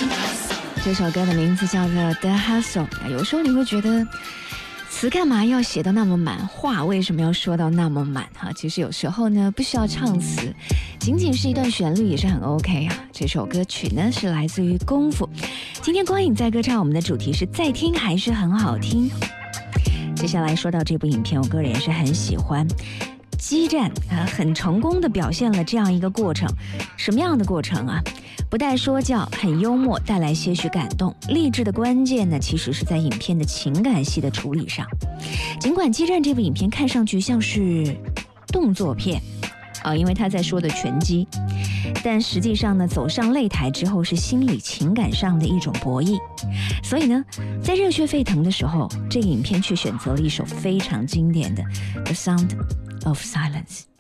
这首歌的名字叫做《The Hustle》。有时候你会觉得词干嘛要写得那么满，话为什么要说到那么满其实有时候呢不需要唱词，仅仅是一段旋律也是很 OK 啊。这首歌曲呢是来自于功夫。今天光影在歌唱，我们的主题是再听还是很好听。接下来说到这部影片，我个人也是很喜欢。激战很成功地表现了这样一个过程。什么样的过程啊？不带说教，很幽默，带来些许感动。励志的关键呢，其实是在影片的情感戏的处理上。尽管《激战》这部影片看上去像是动作片因为他在说的拳击，但实际上呢，走上擂台之后是心理情感上的一种博弈。所以呢，在热血沸腾的时候，这个影片却选择了一首非常经典的《The Sound of Silence》。